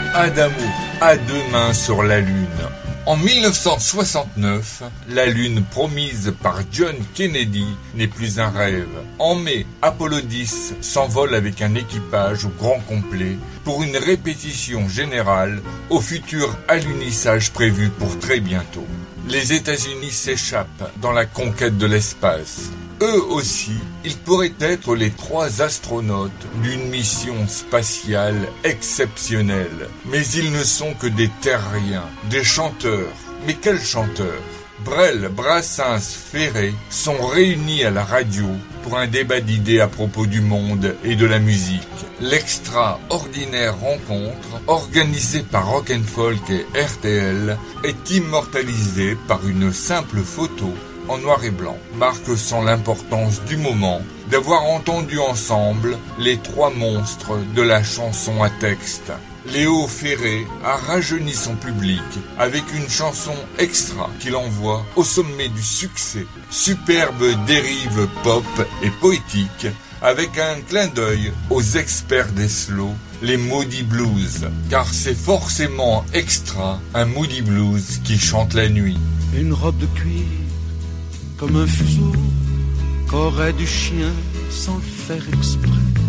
Adamo, à deux mains sur la Lune. En 1969, la Lune promise par John Kennedy n'est plus un rêve. En mai, Apollo 10 s'envole avec un équipage au grand complet pour une répétition générale au futur alunissage prévu pour très bientôt. Les États-Unis s'échappent dans la conquête de l'espace. Eux aussi, ils pourraient être les 3 astronautes d'une mission spatiale exceptionnelle. Mais ils ne sont que des terriens, des chanteurs. Mais quels chanteurs ? Brel, Brassens, Ferré sont réunis à la radio pour un débat d'idées à propos du monde et de la musique. L'extraordinaire rencontre, organisée par Rock & Folk et RTL, est immortalisée par une simple photo en noir et blanc, marquant l'importance du moment d'avoir entendu ensemble les 3 monstres de la chanson à texte. Léo Ferré a rajeuni son public avec une chanson extra qu'il envoie au sommet du succès. Superbe dérive pop et poétique avec un clin d'œil aux experts des slows, les Moody Blues, car c'est forcément extra un Moody Blues qui chante la nuit. Une robe de cuir comme un fuseau qu'aurait du chien sans le faire exprès.